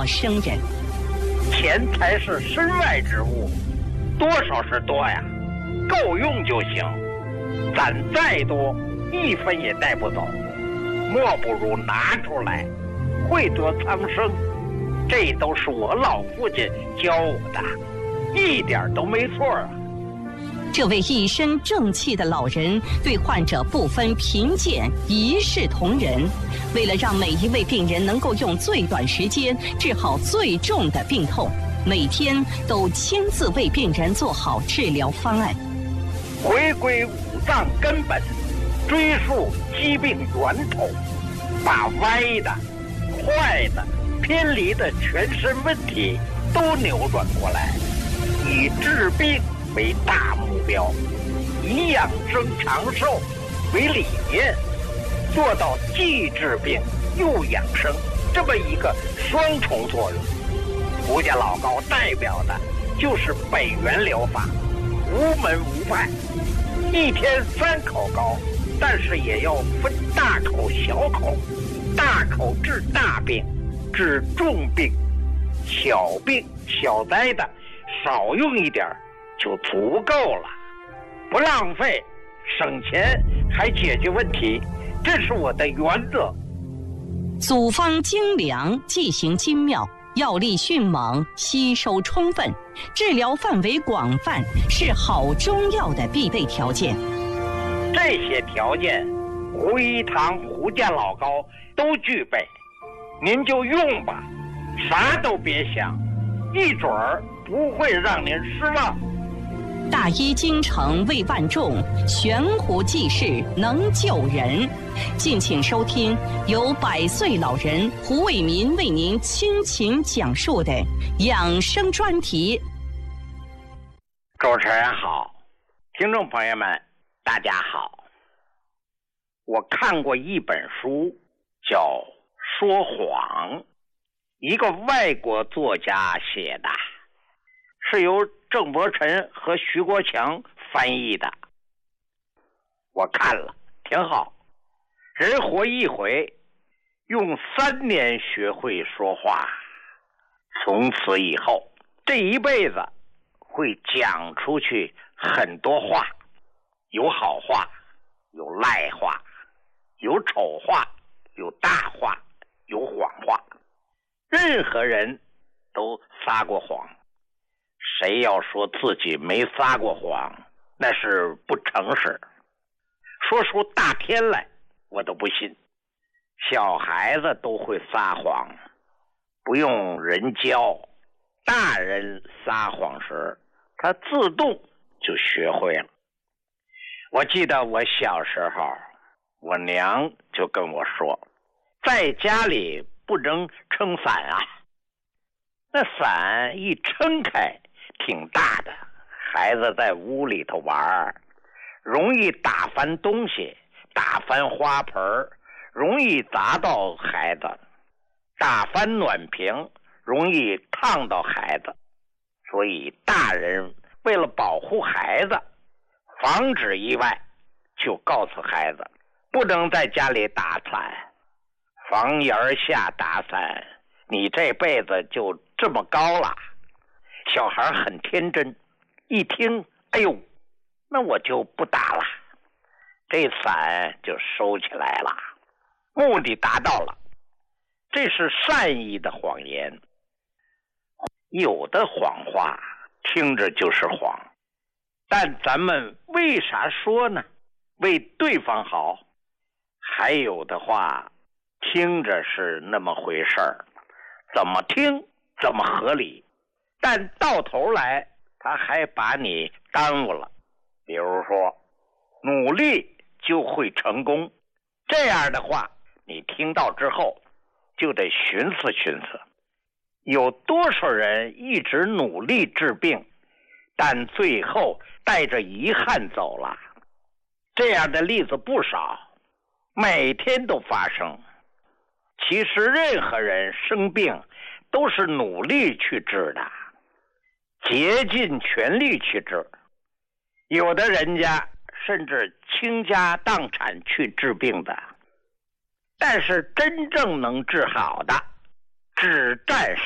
生人。 钱财是身外之物，多少是多呀，够用就行。攒再多，一分也带不走，莫不如拿出来，惠泽苍生。这都是我老父亲教我的，一点都没错啊。 这位一身正气的老人对患者不分贫贱，一视同仁。为了让每一位病人能够用最短时间治好最重的病痛，每天都亲自为病人做好治疗方案， 回归五脏根本，追溯疾病源头，把歪的、坏的、偏离的全身问题都扭转过来，以治病为大目标，以养生长寿为理念，做到既治病又养生这么一个双重作用。胡家老高代表的就是北元疗法，无门无派，一天3口膏，但是也要分大口小口，大口治大病，治重病，小病小灾的少用一点就足够了，不浪费，省钱还解决问题，这是我的原则。 组方精良，剂型精妙，药力迅猛，吸收充分，治疗范围广泛，是好中药的必备条件。 这些条件，胡一堂、胡家老高都具备，您就用吧，啥都别想，一准儿不会让您失望。 大医精诚为万众，悬壶济世能救人。敬请收听由100岁老人胡卫民为您倾情讲述的养生专题。 主持人好，听众朋友们大家好。我看过一本书叫《说谎》，一个外国作家写的，是由郑伯辰和徐国强翻译的。我看了挺好，人活一回，用3年学会说话，从此以后这一辈子会讲出去很多话，有好话，有赖话，有丑话，有大话，有谎话。任何人都撒过谎，谁要说自己没撒过谎，那是不诚实。说出大天来我都不信。小孩子都会撒谎，不用人教，大人撒谎时他自动就学会了。我记得我小时候，我娘就跟我说，在家里不能撑伞啊，那伞一撑开挺大的，孩子在屋里头玩，容易打翻东西，打翻花盆，容易砸到孩子，打翻暖瓶，容易烫到孩子。所以大人为了保护孩子，防止意外，就告诉孩子不能在家里打伞，房檐下打伞，你这辈子就这么高了。小孩很天真，一听，哎呦，那我就不打了，这伞就收起来了，目的达到了。这是善意的谎言。有的谎话听着就是谎，但咱们为啥说呢？为对方好。还有的话听着是那么回事儿，怎么听怎么合理，但到头来他还把你耽误了。比如说，努力就会成功，这样的话你听到之后就得寻思寻思。有多少人一直努力治病，但最后带着遗憾走了？这样的例子不少，每天都发生。其实任何人生病都是努力去治的，竭尽全力去治。有的人家甚至倾家荡产去治病的，但是真正能治好的只占